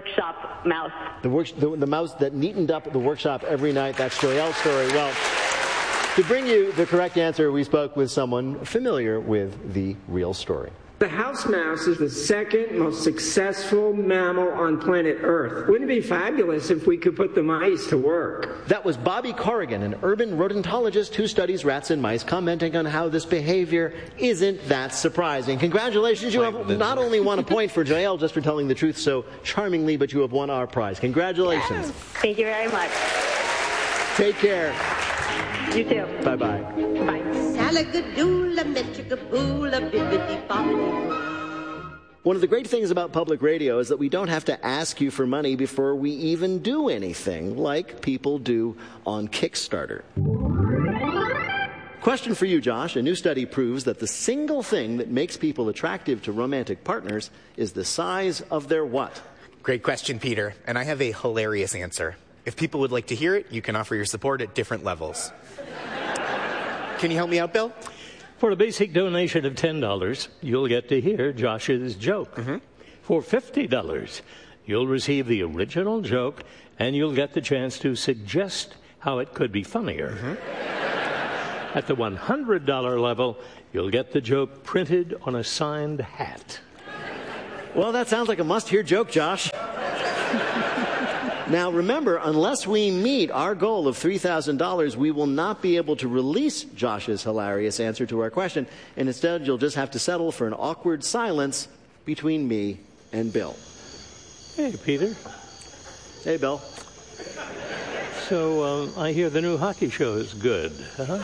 workshop mouse. The, work, the, the mouse that neatened up the workshop every night. That's Joyelle's story. Well, To bring you the correct answer, we spoke with someone familiar with the real story. The house mouse is the second most successful mammal on planet Earth. Wouldn't it be fabulous if we could put the mice to work? That was Bobby Corrigan, an urban rodentologist who studies rats and mice, commenting on how this behavior isn't that surprising. Congratulations, you have not only won a point for Jael just for telling the truth so charmingly, but you have won our prize. Congratulations. Yes. Thank you very much. Take care. You too. Bye-bye. Bye. One of the great things about public radio is that we don't have to ask you for money before we even do anything, like people do on Kickstarter. Question for you, Josh. A new study proves that the single thing that makes people attractive to romantic partners is the size of their what? Great question, Peter. And I have a hilarious answer. If people would like to hear it, you can offer your support at different levels. Can you help me out, Bill? For a basic donation of ten dollars, you'll get to hear Josh's joke. Mm-hmm. For fifty dollars, you'll receive the original joke, and you'll get the chance to suggest how it could be funnier. Mm-hmm. At the one hundred dollars level, you'll get the joke printed on a signed hat. Well, that sounds like a must-hear joke, Josh. Now, remember, unless we meet our goal of three thousand dollars, we will not be able to release Josh's hilarious answer to our question, and instead you'll just have to settle for an awkward silence between me and Bill. Hey, Peter. Hey, Bill. So, um, I hear the new hockey show is good, huh?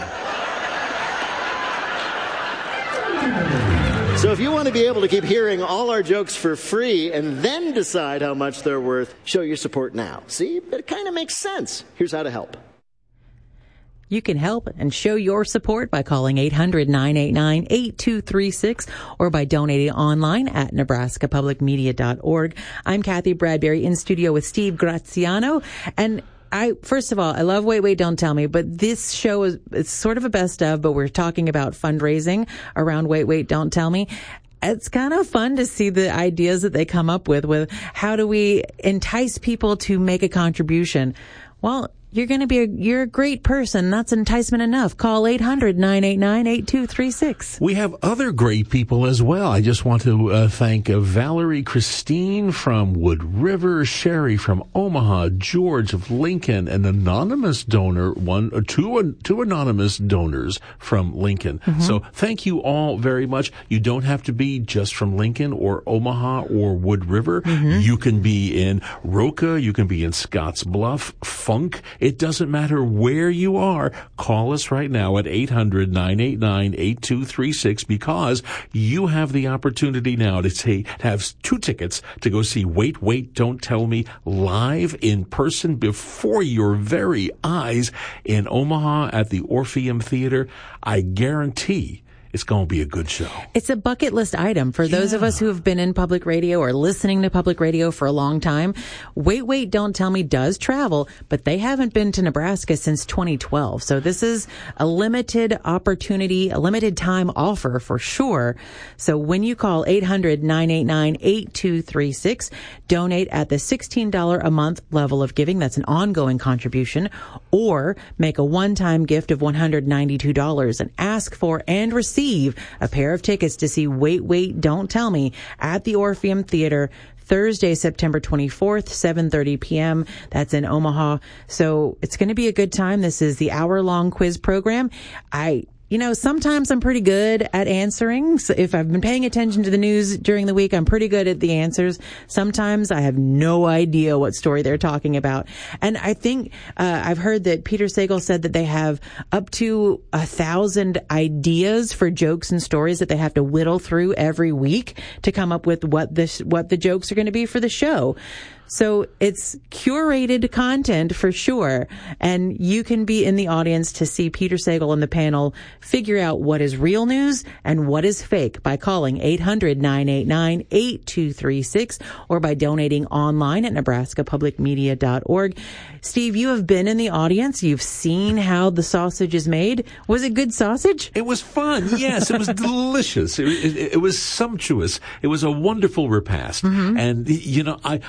So if you want to be able to keep hearing all our jokes for free and then decide how much they're worth, show your support now. See, it kind of makes sense. Here's how to help. You can help and show your support by calling eight hundred, nine eight nine, eight two three six or by donating online at nebraska public media dot org. I'm Kathy Bradbury in studio with Steve Graziano. And I, first of all, I love Wait, Wait, Don't Tell Me, but this show is, it's sort of a best of, but we're talking about fundraising around Wait, Wait, Don't Tell Me. It's kind of fun to see the ideas that they come up with, with how do we entice people to make a contribution? Well, you're going to be a, you're a great person. That's enticement enough. Call eight hundred, nine eight nine, eight two three six. We have other great people as well. I just want to uh, thank uh, Valerie Christine from Wood River, Sherry from Omaha, George of Lincoln, an anonymous donor, one or two, two anonymous donors from Lincoln. Mm-hmm. So thank you all very much. You don't have to be just from Lincoln or Omaha or Wood River. Mm-hmm. You can be in Roca. You can be in Scotts Bluff, Funk. It doesn't matter where you are. Call us right now at eight hundred, nine eight nine, eight two three six because you have the opportunity now to say, have two tickets to go see Wait, Wait, Don't Tell Me live in person before your very eyes in Omaha at the Orpheum Theater. I guarantee it's going to be a good show. It's a bucket list item for yeah. those of us who have been in public radio or listening to public radio for a long time. Wait, Wait, Don't Tell Me does travel, but they haven't been to Nebraska since twenty twelve. So this is a limited opportunity, a limited time offer for sure. So when you call eight hundred, nine eight nine, eight two three six, donate at the sixteen dollars a month level of giving. That's an ongoing contribution. Or make a one-time gift of one hundred ninety-two dollars and ask for and receive a pair of tickets to see Wait, Wait, Don't Tell Me at the Orpheum Theater Thursday, September twenty-fourth, seven thirty p.m. That's in Omaha. So it's going to be a good time. This is the hour-long quiz program. I You know, sometimes I'm pretty good at answering. So if I've been paying attention to the news during the week, I'm pretty good at the answers. Sometimes I have no idea what story they're talking about. And I think, uh, I've heard that Peter Sagal said that they have up to a thousand ideas for jokes and stories that they have to whittle through every week to come up with what the, what the jokes are going to be for the show. So it's curated content for sure. And you can be in the audience to see Peter Sagal and the panel figure out what is real news and what is fake by calling eight hundred, nine eight nine, eight two three six or by donating online at nebraska public media dot org. Steve, you have been in the audience. You've seen how the sausage is made. Was it good sausage? It was fun. Yes, it was delicious. It, it, it was sumptuous. It was a wonderful repast. Mm-hmm. And, you know, I, I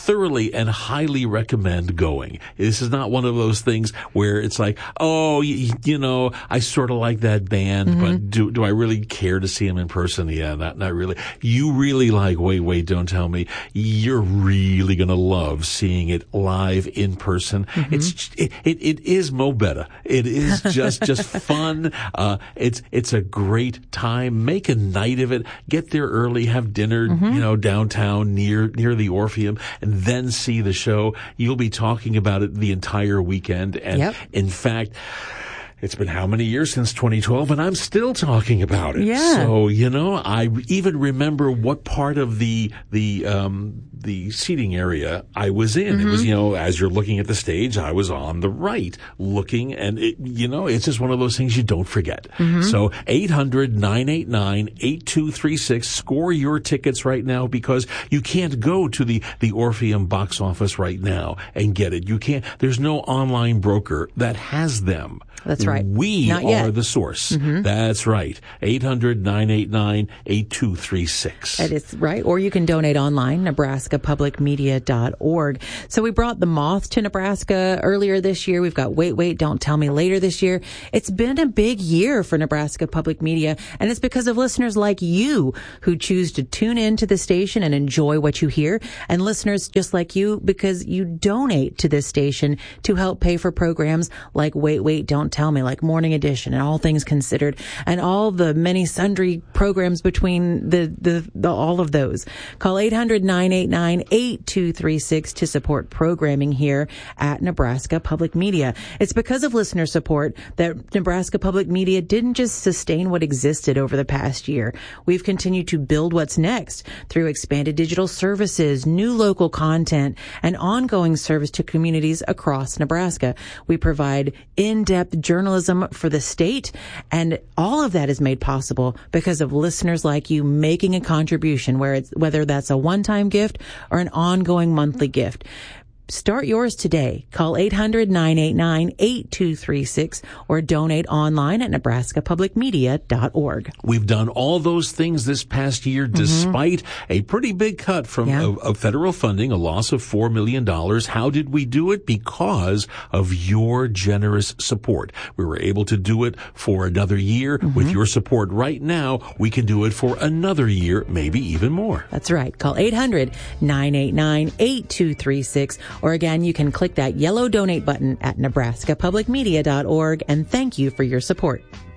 thoroughly and highly recommend going. This is not one of those things where it's like, oh, you, you know, I sort of like that band, mm-hmm. but do do I really care to see them in person? Yeah, not not really. You really like Wait, Wait, Don't Tell Me. You're really gonna love seeing it live in person. Mm-hmm. It's it, it it is Mo Better. It is just just fun. Uh, it's it's a great time. Make a night of it. Get there early. Have dinner, mm-hmm. you know, downtown near near the Orpheum, and then see the show. You'll be talking about it the entire weekend. And yep. in fact, it's been how many years since twenty twelve, and I'm still talking about it. Yeah. So, you know, I even remember what part of the the um the seating area I was in. Mm-hmm. It was, you know, as you're looking at the stage, I was on the right looking, and it, you know, it's just one of those things you don't forget. Mm-hmm. So eight hundred, nine eight nine, eight two three six, score your tickets right now, because you can't go to the, the Orpheum box office right now and get it. You can't, there's no online broker that has them. That's right. We Not are yet. the source. Mm-hmm. That's right. eight hundred, nine eight nine, eight two three six. That is right. Or you can donate online, nebraska public media dot org. So we brought The Moth to Nebraska earlier this year. We've got Wait, Wait, Don't Tell Me later this year. It's been a big year for Nebraska Public Media, and it's because of listeners like you who choose to tune in to the station and enjoy what you hear, and listeners just like you because you donate to this station to help pay for programs like Wait, Wait, Don't Tell Me, like Morning Edition and All Things Considered, and all the many sundry programs between the, the, the all of those. Call eight hundred, nine eight nine, eight two three six to support programming here at Nebraska Public Media. It's because of listener support that Nebraska Public Media didn't just sustain what existed over the past year. We've continued to build what's next through expanded digital services, new local content, and ongoing service to communities across Nebraska. We provide in-depth journalism for the state, and all of that is made possible because of listeners like you making a contribution, where it's, whether that's a one-time gift or an ongoing monthly gift. Start yours today. Call eight hundred, nine eight nine, eight two three six or donate online at nebraska public media dot org. We've done all those things this past year despite mm-hmm. a pretty big cut from yeah. of, of federal funding, a loss of four million dollars. How did we do it? Because of your generous support. We were able to do it for another year. Mm-hmm. With your support right now, we can do it for another year, maybe even more. That's right. Call eight hundred, nine eight nine, eight two three six. Or again, you can click that yellow donate button at nebraska public media dot org, and thank you for your support.